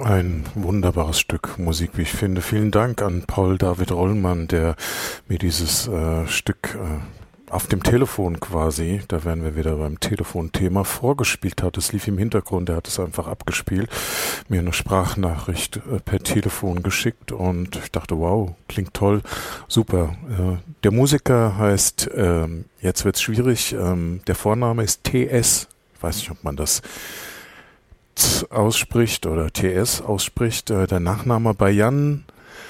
Ein wunderbares Stück Musik, wie ich finde. Vielen Dank an Paul David Rollmann, der mir dieses Stück auf dem Telefon quasi, da wären wir wieder beim Telefonthema, vorgespielt hat. Es lief im Hintergrund, er hat es einfach abgespielt, mir eine Sprachnachricht per Telefon geschickt und ich dachte, wow, klingt toll, super. Der Musiker heißt, jetzt wird's schwierig, der Vorname ist TS, ich weiß nicht, ob man das ausspricht oder TS ausspricht, der Nachname Bayan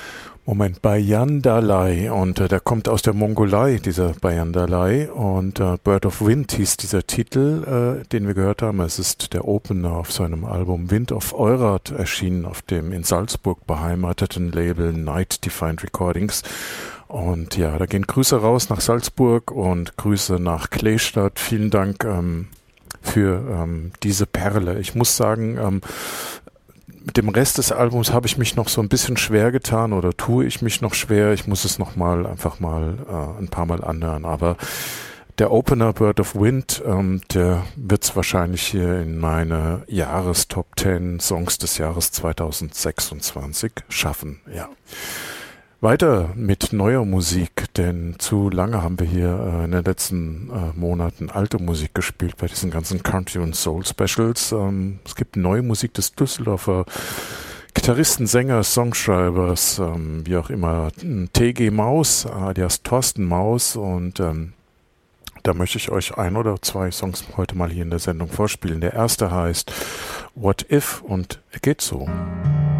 Dalai und der kommt aus der Mongolei, dieser Bayan Dalai und Bird of Wind hieß dieser Titel, den wir gehört haben. Es ist der Opener auf seinem Album Wind of Eurath erschienen auf dem in Salzburg beheimateten Label Night Defined Recordings. Und ja, da gehen Grüße raus nach Salzburg und Grüße nach Kleestadt. Vielen Dank für diese Perle. Ich muss sagen, mit dem Rest des Albums habe ich mich noch so ein bisschen schwer getan oder tue ich mich noch schwer. Ich muss es einfach mal ein paar Mal anhören. Aber der Opener Bird of Wind, der wird es wahrscheinlich hier in meine Jahrestop 10 Songs des Jahres 2026 schaffen. Ja. Weiter mit neuer Musik, denn zu lange haben wir hier in den letzten Monaten alte Musik gespielt bei diesen ganzen Country- und Soul-Specials. Es gibt neue Musik des Düsseldorfer Gitarristen, Sängers, Songschreibers, wie auch immer, TG Maus, alias Thorsten Maus und da möchte ich euch 1 oder 2 Songs heute mal hier in der Sendung vorspielen. Der erste heißt What If und er geht so.